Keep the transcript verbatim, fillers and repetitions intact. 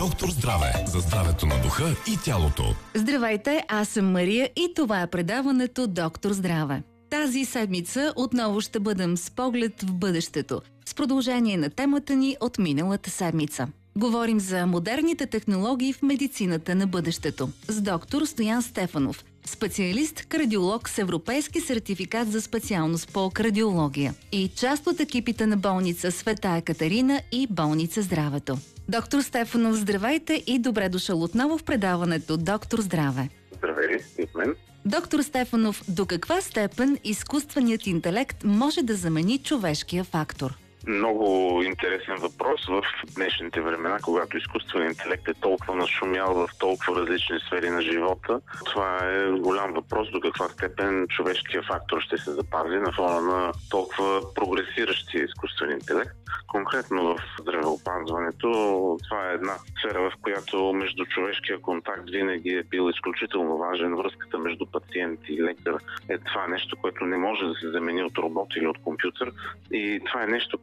Доктор Здраве. За здравето на духа и тялото. Здравейте, аз съм Мария и това е предаването Доктор Здраве. Тази седмица отново ще бъдем с поглед в бъдещето, с продължение на темата ни от миналата седмица. Говорим за модерните технологии в медицината на бъдещето с доктор Стоян Стефанов, специалист кардиолог с европейски сертификат за специалност по кардиология и част от екипите на болница Света Екатерина и болница Здравето. Доктор Стефанов, здравейте и добре дошъл отново в предаването Доктор Здраве. Здравей и от мен. Доктор Стефанов, до каква степен изкуственият интелект може да замени човешкия фактор? Много интересен въпрос в днешните времена, когато изкуственият интелект е толкова нашумял в толкова различни сфери на живота. Това е голям въпрос до каква степен човешкия фактор ще се запази на фона на толкова прогресиращия изкуствен интелект. Конкретно в здравеопазването това е една сфера, в която между човешкия контакт винаги е бил изключително важен. Връзката между пациент и лекар е това нещо, което не може да се замени от робот или от компютър. И това е нещо,